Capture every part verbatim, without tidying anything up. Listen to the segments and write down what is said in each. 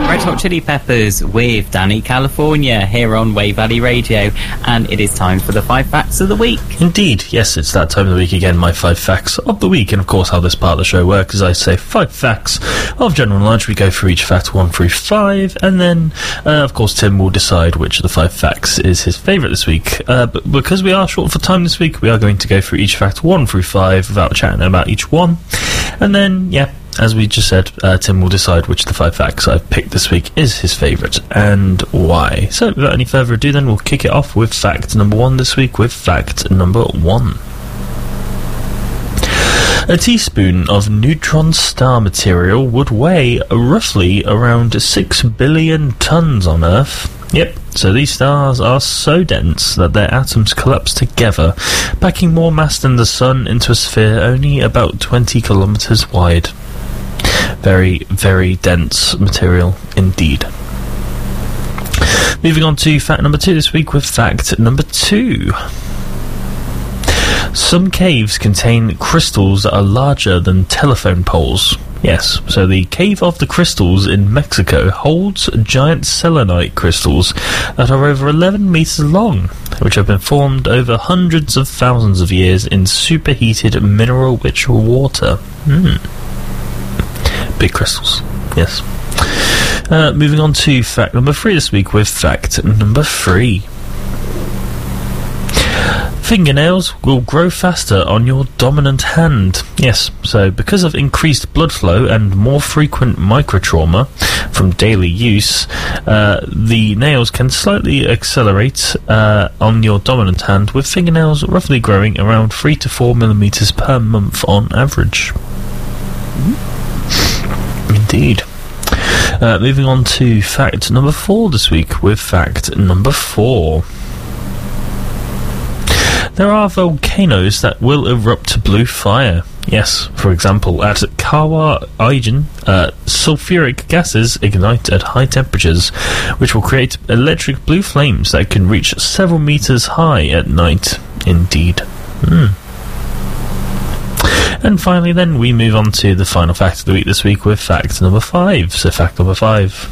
Red Hot Chili Peppers with Danny California here on Wave Valley Radio, and it is time for the five facts of the week. Indeed, yes, it's that time of the week again, my five facts of the week, and of course how this part of the show works is I say five facts of general knowledge. We go through each fact one through five, and then uh, of course Tim will decide which of the five facts is his favourite this week. Uh, but because we are short for time this week, we are going to go through each fact one through five without chatting about each one, and then yeah, as we just said, uh, Tim will decide which of the five facts I've picked this week is his favourite and why. So without any further ado then, we'll kick it off with fact number one this week with fact number one. A teaspoon of neutron star material would weigh roughly around six billion tonnes on Earth. Yep, so these stars are so dense that their atoms collapse together, packing more mass than the Sun into a sphere only about twenty kilometres wide. Very, very dense material indeed. Moving on to fact number two this week with fact number two. Some caves contain crystals that are larger than telephone poles. Yes, so the Cave of the Crystals in Mexico holds giant selenite crystals that are over eleven metres long, which have been formed over hundreds of thousands of years in superheated mineral-rich water. Hmm. Big crystals, yes. Uh, moving on to fact number three this week with fact number three. Fingernails will grow faster on your dominant hand. Yes, so because of increased blood flow and more frequent microtrauma from daily use, uh, the nails can slightly accelerate uh, on your dominant hand, with fingernails roughly growing around three to four millimetres per month on average. Mm-hmm. Indeed. Uh, moving on to fact number four this week with fact number four. There are volcanoes that will erupt blue fire. Yes, for example, at Kawa Aigen, uh, sulfuric gases ignite at high temperatures, which will create electric blue flames that can reach several metres high at night. Indeed. Hmm. And finally then, we move on to the final fact of the week this week with fact number five. So fact number five.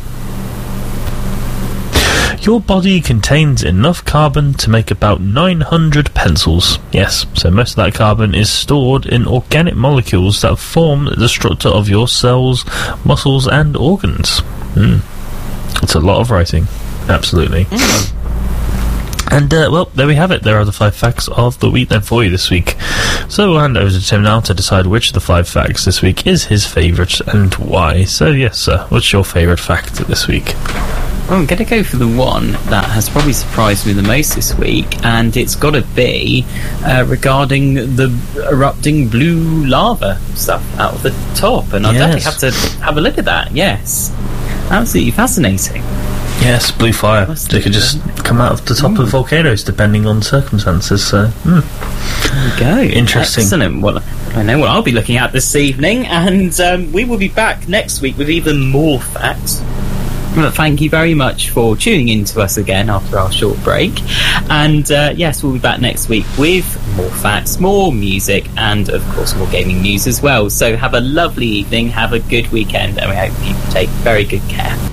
Your body contains enough carbon to make about nine hundred pencils. Yes, so most of that carbon is stored in organic molecules that form the structure of your cells, muscles and organs. Mm. It's a lot of writing. Absolutely. Mm. And, uh, well, there we have it. There are the five facts of the week then for you this week. So we'll hand over to Tim now to decide which of the five facts this week is his favourite and why. So, yes, sir, what's your favourite fact this week? Well, I'm going to go for the one that has probably surprised me the most this week, and it's got to be uh, regarding the erupting blue lava stuff out of the top. And I'll yes. definitely have to have a look at that, yes. Absolutely fascinating. Yes, blue fire. They could just come out of the top mm. of volcanoes depending on circumstances. So, mm. there we go. Interesting. Excellent. Well, I know what I'll be looking at this evening, and um, we will be back next week with even more facts. But thank you very much for tuning in to us again after our short break. And uh, yes, we'll be back next week with more facts, more music, and of course more gaming news as well. So have a lovely evening, have a good weekend, and we hope you take very good care.